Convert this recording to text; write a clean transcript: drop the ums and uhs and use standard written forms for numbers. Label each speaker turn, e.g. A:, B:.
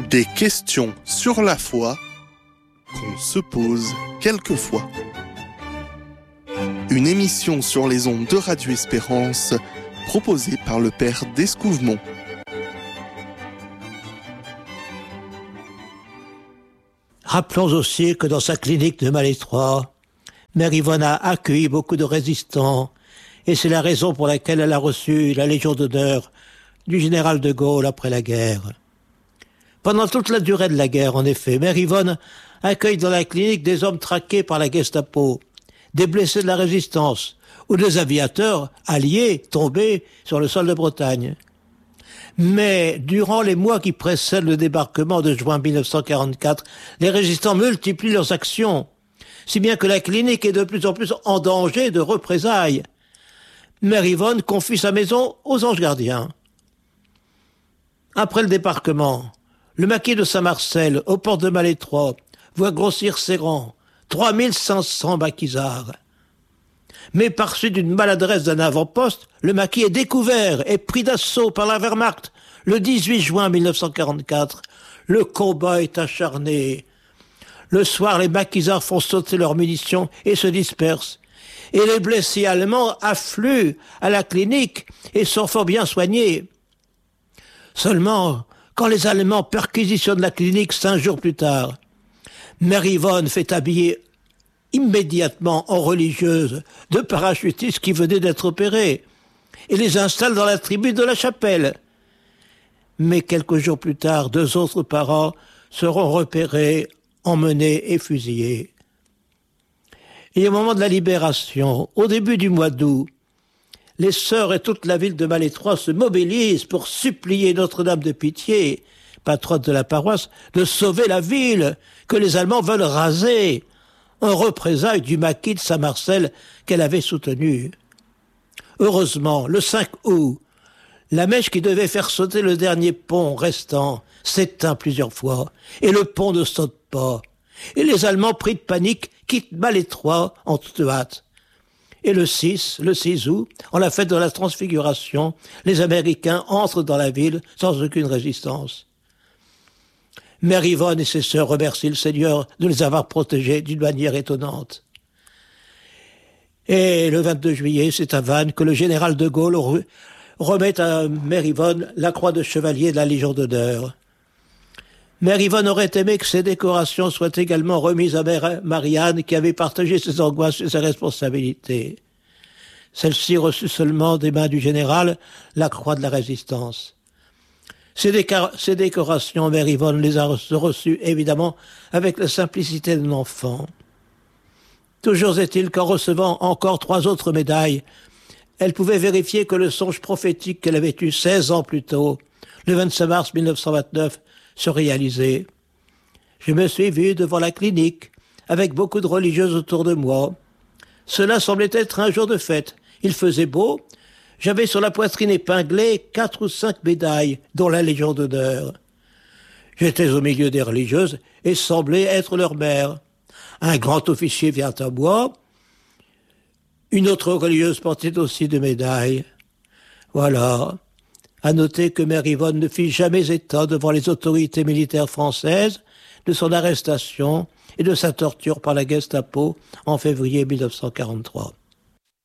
A: Des questions sur la foi qu'on se pose quelquefois. Une émission sur les ondes de Radio Espérance proposée par le père d'Escouvemont.
B: Rappelons aussi que dans sa clinique de Malétroit, Mère Yvonne a accueilli beaucoup de résistants et c'est la raison pour laquelle elle a reçu la Légion d'honneur du général de Gaulle après la guerre. Pendant toute la durée de la guerre, en effet, Mère Yvonne accueille dans la clinique des hommes traqués par la Gestapo, des blessés de la résistance ou des aviateurs alliés tombés sur le sol de Bretagne. Mais durant les mois qui précèdent le débarquement de juin 1944, les résistants multiplient leurs actions, si bien que la clinique est de plus en plus en danger de représailles. Mère Yvonne confie sa maison aux anges gardiens. Après le débarquement, le maquis de Saint-Marcel, aux portes de Malétroit, voit grossir ses rangs, 3500 maquisards. Mais par suite d'une maladresse d'un avant-poste, le maquis est découvert et pris d'assaut par la Wehrmacht le 18 juin 1944. Le combat est acharné. Le soir, les maquisards font sauter leurs munitions et se dispersent. Et les blessés allemands affluent à la clinique et sont fort bien soignés. Seulement, quand les Allemands perquisitionnent la clinique 5 jours plus tard, Mère Yvonne fait habiller immédiatement en religieuse deux parachutistes qui venaient d'être opérés et les installe dans la tribune de la chapelle. Mais quelques jours plus tard, 2 autres parents seront repérés, emmenés et fusillés. Et au moment de la libération, au début du mois d'août, les sœurs et toute la ville de Malétroit se mobilisent pour supplier Notre-Dame de Pitié, patronne de la paroisse, de sauver la ville que les Allemands veulent raser, en représailles du maquis de Saint-Marcel qu'elle avait soutenu. Heureusement, le 5 août, la mèche qui devait faire sauter le dernier pont restant s'éteint plusieurs fois, et le pont ne saute pas. Et les Allemands, pris de panique, quittent Malétroit en toute hâte. Et le 6 août, en la fête de la Transfiguration, les Américains entrent dans la ville sans aucune résistance. Mère Yvonne et ses sœurs remercient le Seigneur de les avoir protégés d'une manière étonnante. Et le 22 juillet, c'est à Vannes que le général de Gaulle remet à Mère Yvonne la croix de chevalier de la Légion d'honneur. Mère Yvonne aurait aimé que ces décorations soient également remises à Mère Marianne, qui avait partagé ses angoisses et ses responsabilités. Celle-ci reçut seulement des mains du général la croix de la résistance. Ces décorations, Mère Yvonne les a reçues, évidemment, avec la simplicité d'un enfant. Toujours est-il qu'en recevant encore 3 autres médailles, elle pouvait vérifier que le songe prophétique qu'elle avait eu 16 ans plus tôt, le 25 mars 1929, se réalisait. Je me suis vue devant la clinique, avec beaucoup de religieuses autour de moi. Cela semblait être un jour de fête. Il faisait beau. J'avais sur la poitrine épinglée 4 ou 5 médailles, dont la Légion d'honneur. J'étais au milieu des religieuses et semblais être leur mère. Un grand officier vient à moi. Une autre religieuse portait aussi des médailles. Voilà. À noter que Mère Yvonne ne fit jamais état devant les autorités militaires françaises de son arrestation et de sa torture par la Gestapo en février 1943.